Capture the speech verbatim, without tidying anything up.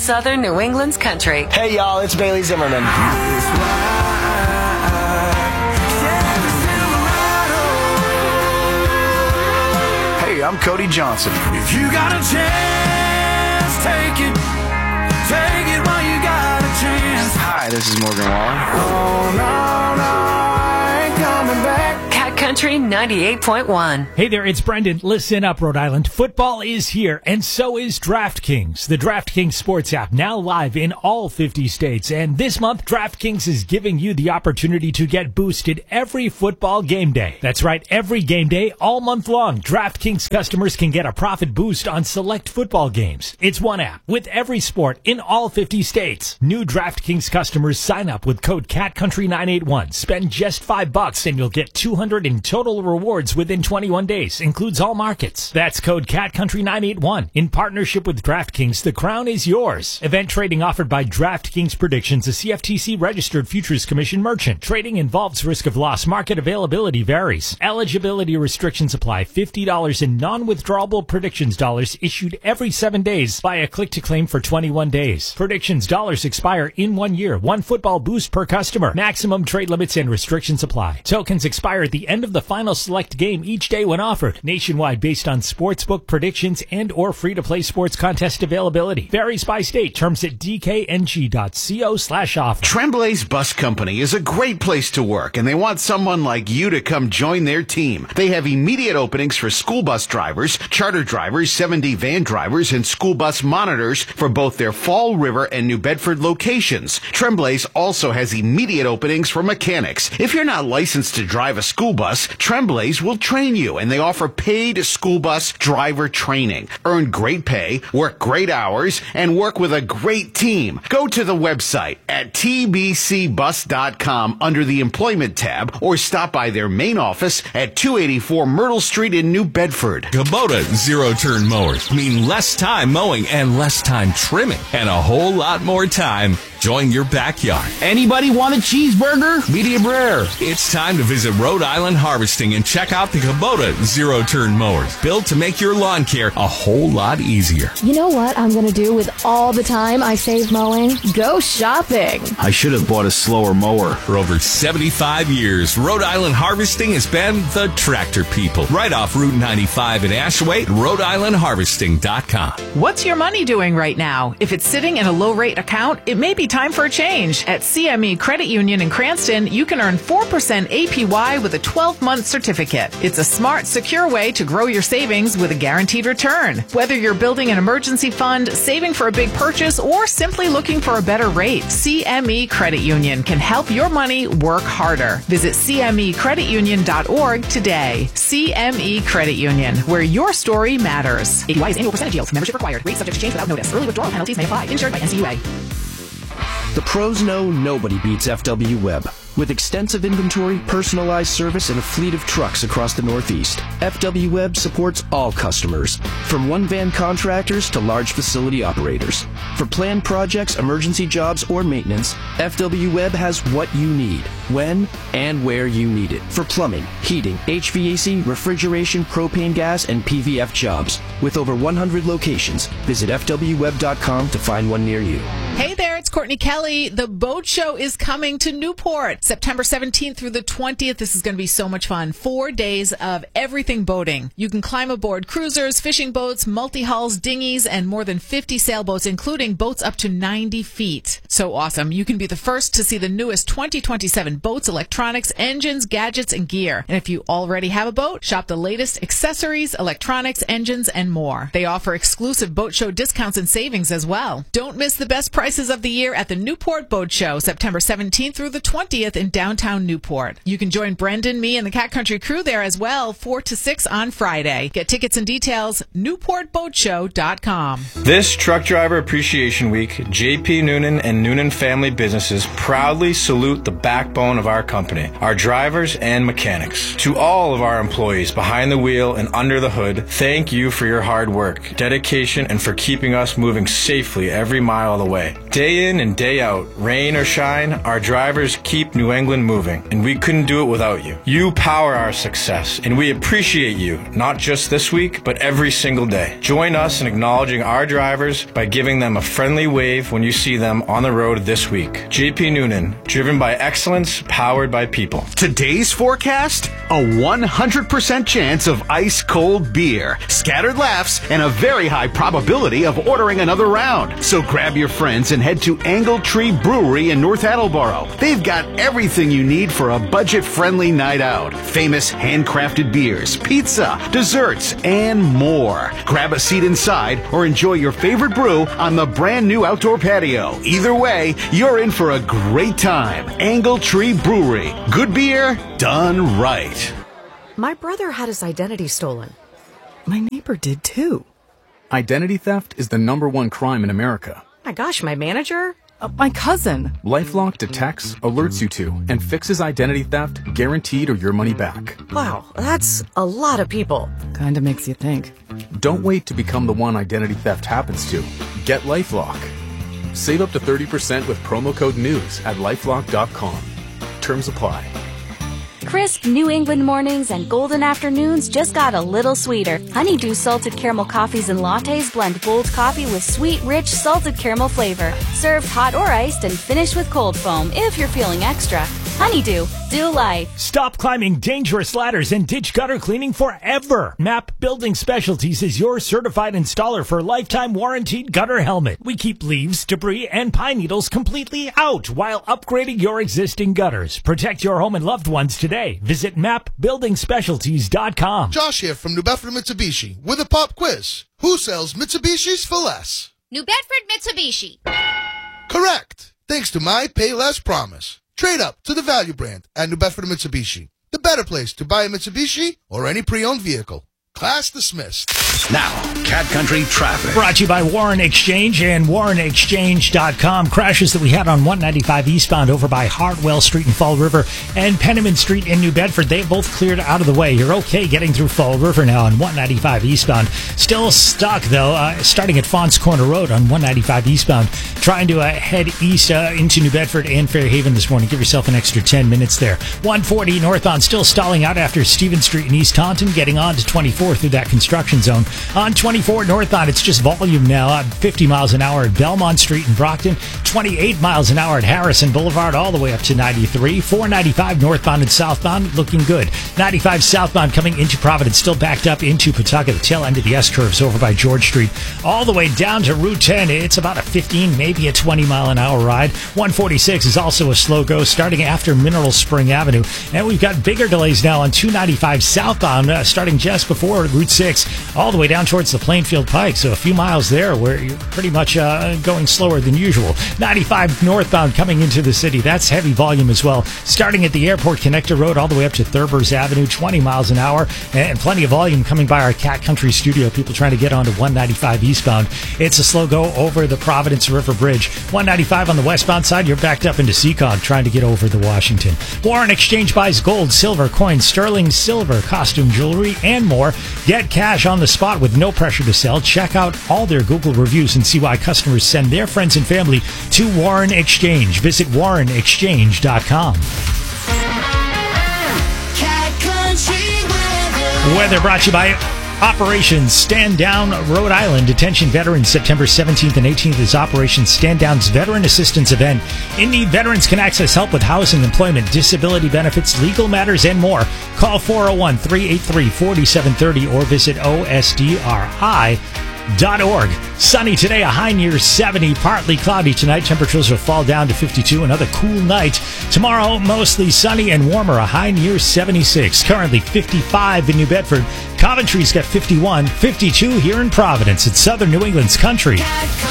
Southern New England's country. Hey, y'all, it's Bailey Zimmerman. Hey, I'm Cody Johnson. If you got a chance, take it. Take it while you got a chance. Hi, this is Morgan Wallen. Oh, no, no, I ain't coming back. Cat Country ninety-eight point one. Hey there, it's Brendan. Listen up, Rhode Island. Football is here, and so is DraftKings. The DraftKings Sports app, now live in all fifty states. And this month, DraftKings is giving you the opportunity to get boosted every football game day. That's right, every game day, all month long. DraftKings customers can get a profit boost on select football games. It's one app with every sport in all fifty states. New DraftKings customers sign up with code cat country nine eight one. Spend just five bucks and you'll get two hundred in total rewards within twenty-one days. Includes all markets. That's code cat country nine eight one. In partnership with DraftKings, the crown is yours. Event trading offered by DraftKings Predictions, a C F T C registered Futures Commission merchant. Trading involves risk of loss. Market availability varies. Eligibility restrictions apply. fifty dollars in non-withdrawable predictions dollars issued every seven days via click to claim for twenty-one days. Predictions dollars expire in one year. One football boost per customer. Maximum trade limits and restrictions apply. Tokens expire at the end of the final select game each day when offered. Nationwide based on sportsbook predictions and or free-to-play sports contest availability. Varies by state. Terms at d k n g dot co slash offer. Tremblay's Bus Company is a great place to work, and they want someone like you to come join their team. They have immediate openings for school bus drivers, charter drivers, seven D van drivers, and school bus monitors for both their Fall River and New Bedford locations. Tremblay's also has immediate openings for mechanics. If you're not licensed to drive a school bus, Tremblay's will train you, and they offer paid school bus driver training. Earn great pay, work great hours, and work with a great team. Go to the website at t b c bus dot com under the Employment tab, or stop by their main office at two eighty-four Myrtle Street in New Bedford. Kubota zero-turn mowers mean less time mowing and less time trimming, and a whole lot more time enjoying your backyard. Anybody want a cheeseburger? Medium rare. It's time to visit Rhode Island Harvesting and check out the Kubota zero-turn mowers, built to make your lawn care a whole lot easier. You know what I'm going to do with all the time I save mowing? Go shopping. I should have bought a slower mower. For over seventy-five years, Rhode Island Harvesting has been the tractor people. Right off Route ninety-five in Ashaway, Rhode Island Harvesting dot com. What's your money doing right now? If it's sitting in a low-rate account, it may be time for a change. At C M E Credit Union in Cranston, you can earn four percent A P Y with a twelve-month certificate. It's a smart, secure way to grow your savings with a guaranteed return. Whether you're building an emergency fund, saving for a big purchase, or simply looking for a better rate, C M E Credit Union can help your money work harder. Visit c m e credit union dot org today. C M E Credit Union, where your story matters. A P Y is annual percentage yield. Membership required. Rate subject to change without notice. Early withdrawal penalties may apply. Insured by N C U A. The pros know nobody beats F W Web. With extensive inventory, personalized service, and a fleet of trucks across the Northeast, F W Web supports all customers, from one-van contractors to large facility operators. For planned projects, emergency jobs, or maintenance, F W Web has what you need, when and where you need it. For plumbing, heating, H V A C, refrigeration, propane gas, and P V F jobs. With over one hundred locations, visit f w web dot com to find one near you. Hey there, it's Courtney Kelly. The boat show is coming to Newport, September seventeenth through the twentieth. This is going to be so much fun. Four days of everything boating. You can climb aboard cruisers, fishing boats, multi-hulls, dinghies, and more than fifty sailboats, including boats up to ninety feet. So awesome. You can be the first to see the newest twenty twenty-seven boats, electronics, engines, gadgets, and gear. And if you already have a boat, shop the latest accessories, electronics, engines, and more. They offer exclusive boat show discounts and savings as well. Don't miss the best prices of the year at the Newport Boat Show, September seventeenth through the twentieth in downtown Newport. You can join Brendan, me, and the Cat Country crew there as well, four to six on Friday. Get tickets and details, newport boat show dot com. This Truck Driver Appreciation Week, J P Noonan and Noonan Family Businesses proudly salute the backbone of our company, our drivers and mechanics. To all of our employees behind the wheel and under the hood, thank you for your hard work, dedication, and for keeping us moving safely every mile of the way. Day Day in and day out, rain or shine, our drivers keep New England moving, and we couldn't do it without you. You power our success, and we appreciate you, not just this week, but every single day. Join us in acknowledging our drivers by giving them a friendly wave when you see them on the road this week. J P Noonan, driven by excellence, powered by people. Today's forecast? A one hundred percent chance of ice-cold beer, scattered laughs, and a very high probability of ordering another round. So grab your friends and head to Angle Tree Brewery in North Attleboro. They've got everything you need for a budget-friendly night out. Famous handcrafted beers, pizza, desserts, and more. Grab a seat inside or enjoy your favorite brew on the brand new outdoor patio. Either way, you're in for a great time. Angle Tree Brewery. Good beer done right. My brother had his identity stolen. My neighbor did too. Identity theft is the number one crime in America. My gosh, my manager? Uh, my cousin. LifeLock detects, alerts you to, and fixes identity theft guaranteed or your money back. Wow, that's a lot of people. Kinda makes you think. Don't wait to become the one identity theft happens to. Get LifeLock. Save up to thirty percent with promo code NEWS at lifelock dot com. Terms apply. Crisp New England mornings and golden afternoons just got a little sweeter. Honeydew salted caramel coffees and lattes blend bold coffee with sweet, rich salted caramel flavor. Served hot or iced and finished with cold foam if you're feeling extra. Honeydew, do life. Stop climbing dangerous ladders and ditch gutter cleaning forever. MAP Building Specialties is your certified installer for lifetime warranted gutter helmet. We keep leaves, debris, and pine needles completely out while upgrading your existing gutters. Protect your home and loved ones today. Visit map building specialties dot com. Josh here from New Bedford Mitsubishi with a pop quiz. Who sells Mitsubishis for less? New Bedford Mitsubishi. Correct. Thanks to my Pay Less promise. Trade up to the value brand at New Bedford Mitsubishi. The better place to buy a Mitsubishi or any pre-owned vehicle. Class dismissed. Now, Cat Country Traffic. Brought to you by Warren Exchange and warren exchange dot com. Crashes that we had on one ninety-five eastbound over by Hartwell Street in Fall River and Penniman Street in New Bedford. They both cleared out of the way. You're okay getting through Fall River now on one ninety-five eastbound. Still stuck, though, uh, starting at Fons Corner Road on one ninety-five eastbound. Trying to uh, head east uh, into New Bedford and Fairhaven this morning. Give yourself an extra ten minutes there. one forty northbound still stalling out after Stephen Street in East Taunton, getting on to twenty-four through that construction zone. On twenty-four northbound, it's just volume now at fifty miles an hour at Belmont Street in Brockton, twenty-eight miles an hour at Harrison Boulevard, all the way up to ninety-three. four ninety-five northbound and southbound, looking good. ninety-five southbound coming into Providence, still backed up into Pawtucket, the tail end of the S-curves over by George Street, all the way down to Route ten. It's about a fifteen, maybe a twenty mile an hour ride. one forty-six is also a slow go, starting after Mineral Spring Avenue. And we've got bigger delays now on two ninety-five southbound, uh, starting just before Route six, all the way down towards the Plainfield Pike. So a few miles there where you're pretty much uh, going slower than usual. ninety-five northbound coming into the city. That's heavy volume as well. Starting at the Airport Connector Road all the way up to Thurbers Avenue, twenty miles an hour, and plenty of volume coming by our Cat Country studio. People trying to get onto one ninety-five eastbound. It's a slow go over the Providence River Bridge. one ninety-five on the westbound side, you're backed up into Seacog trying to get over the Washington. Warren Exchange buys gold, silver, coins, sterling silver, costume jewelry, and more. Get cash on the spot with no pressure to sell. Check out all their Google reviews and see why customers send their friends and family to Warren Exchange. Visit warren exchange dot com. Weather brought to you by Operation Stand Down Rhode Island. Detention veterans September seventeenth and eighteenth is Operation Stand Down's Veteran Assistance Event. In-need veterans can access help with housing, employment, disability benefits, legal matters, and more. Call four oh one, three eight three, four seven three oh or visit O S D R I dot org. Sunny today, a high near seventy. Partly cloudy tonight. Temperatures will fall down to fifty-two. Another cool night. Tomorrow, mostly sunny and warmer. A high near seventy-six. Currently fifty-five in New Bedford. Coventry's got fifty-one. fifty-two here in Providence. It's Southern New England's country.